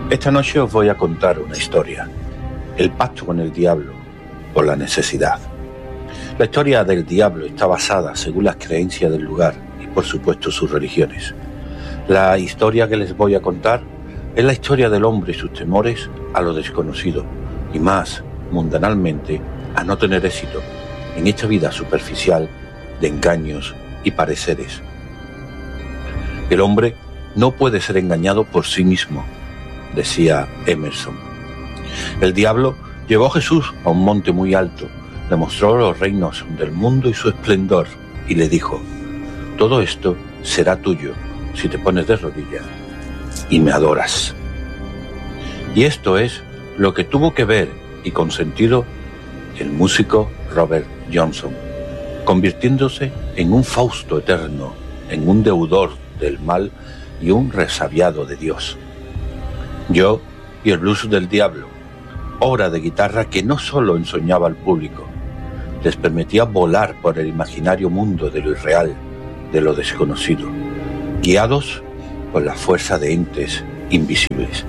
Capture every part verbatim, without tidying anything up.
Esta noche os voy a contar una historia, el pacto con el diablo o la necesidad. La historia del diablo está basada según las creencias del lugar y por supuesto sus religiones. La historia que les voy a contar es la historia del hombre y sus temores a lo desconocido y más mundanalmente a no tener éxito en esta vida superficial de engaños y pareceres. El hombre no puede ser engañado por sí mismo, decía Emerson. El diablo llevó a Jesús a un monte muy alto, le mostró los reinos del mundo y su esplendor y le dijo: todo esto será tuyo si te pones de rodillas y me adoras. Y esto es lo que tuvo que ver y consentido el músico Robert Johnson, convirtiéndose en un Fausto eterno, en un deudor del mal y un resabiado de Dios. Yo y el blues del diablo, obra de guitarra que no solo ensoñaba al público, les permitía volar por el imaginario mundo de lo irreal, de lo desconocido, guiados por la fuerza de entes invisibles.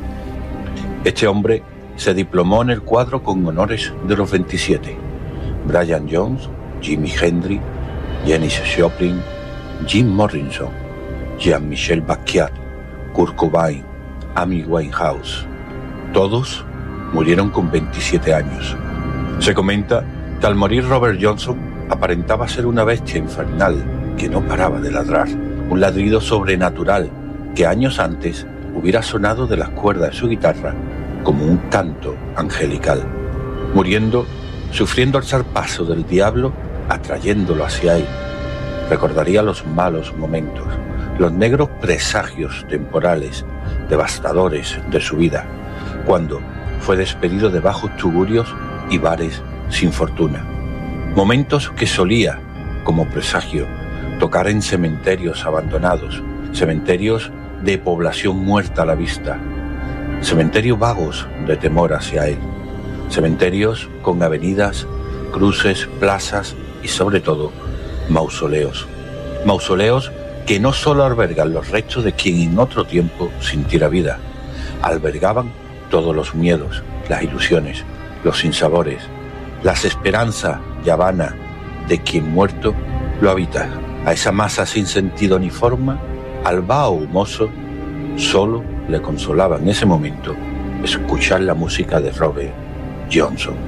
Este hombre se diplomó en el cuadro con honores de los veintisiete. Brian Jones, Jimi Hendrix, Janis Joplin, Jim Morrison, Jean-Michel Basquiat, Kurt Cobain, Amy Winehouse. Todos murieron con veintisiete años. Se comenta que al morir Robert Johnson aparentaba ser una bestia infernal que no paraba de ladrar, un ladrido sobrenatural que años antes hubiera sonado de las cuerdas de su guitarra como un canto angelical. Muriendo, sufriendo el zarpazo del diablo, atrayéndolo hacia él, recordaría los malos momentos, los negros presagios temporales, devastadores de su vida, cuando fue despedido de bajos tugurios y bares sin fortuna. Momentos que solía, como presagio, tocar en cementerios abandonados, cementerios de población muerta a la vista, cementerios vagos de temor hacia él, cementerios con avenidas, cruces, plazas y sobre todo mausoleos. Mausoleos que no solo albergan los restos de quien en otro tiempo sintiera vida, albergaban todos los miedos, las ilusiones, los sinsabores, las esperanzas ya vanas de quien muerto lo habita. A esa masa sin sentido ni forma, al vaho humoso, solo le consolaba en ese momento escuchar la música de Robert Johnson.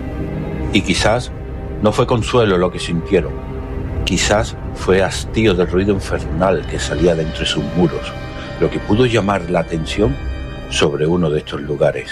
Y quizás no fue consuelo lo que sintieron, quizás fue hastío del ruido infernal que salía de entre sus muros, lo que pudo llamar la atención sobre uno de estos lugares.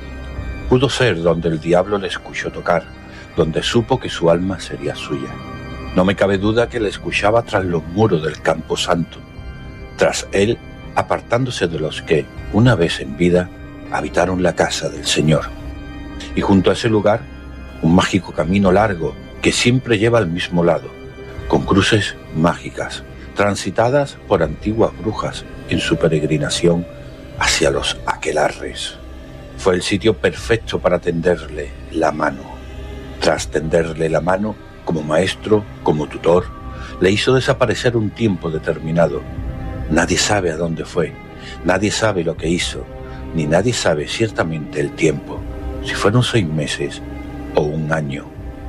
Pudo ser donde el diablo le escuchó tocar, donde supo que su alma sería suya. No me cabe duda que le escuchaba tras los muros del Campo Santo, tras él apartándose de los que, una vez en vida, habitaron la casa del Señor. Y junto a ese lugar, un mágico camino largo que siempre lleva al mismo lado, con cruces mágicas, transitadas por antiguas brujas en su peregrinación hacia los aquelarres. Fue el sitio perfecto para tenderle la mano. Tras tenderle la mano, como maestro, como tutor, le hizo desaparecer un tiempo determinado. Nadie sabe a dónde fue, nadie sabe lo que hizo, ni nadie sabe ciertamente el tiempo, si fueron seis meses o un año.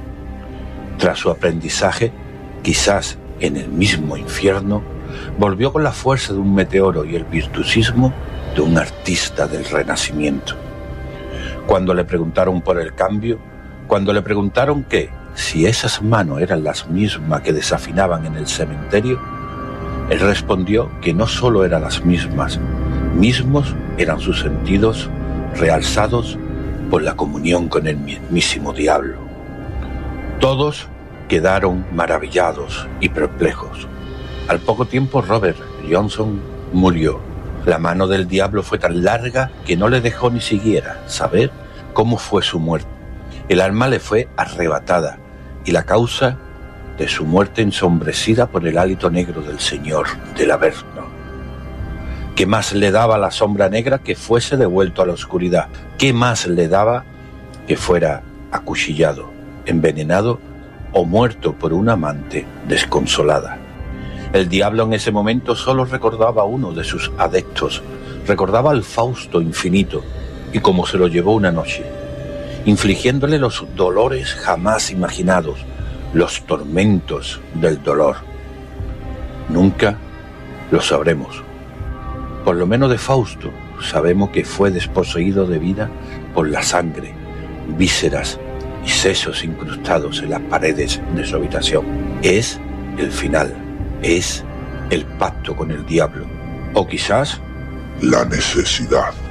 Tras su aprendizaje, quizás en el mismo infierno, volvió con la fuerza de un meteoro y el virtuosismo de un artista del Renacimiento. Cuando le preguntaron por el cambio, cuando le preguntaron que si esas manos eran las mismas que desafinaban en el cementerio, él respondió que no solo eran las mismas, mismos eran sus sentidos realzados por la comunión con el mismísimo diablo. Todos quedaron maravillados y perplejos. Al poco tiempo Robert Johnson murió. La mano del diablo fue tan larga que no le dejó ni siquiera saber cómo fue su muerte. El alma le fue arrebatada y la causa de su muerte ensombrecida por el hálito negro del Señor del Averno. ¿Qué más le daba a la sombra negra que fuese devuelto a la oscuridad? ¿Qué más le daba que fuera acuchillado, envenenado o muerto por una amante desconsolada? El diablo en ese momento solo recordaba a uno de sus adeptos, recordaba al Fausto infinito y cómo se lo llevó una noche, infligiéndole los dolores jamás imaginados, los tormentos del dolor. Nunca lo sabremos. Por lo menos de Fausto sabemos que fue desposeído de vida por la sangre, vísceras y sesos incrustados en las paredes de su habitación. Es el final, es el pacto con el diablo, o quizás la necesidad.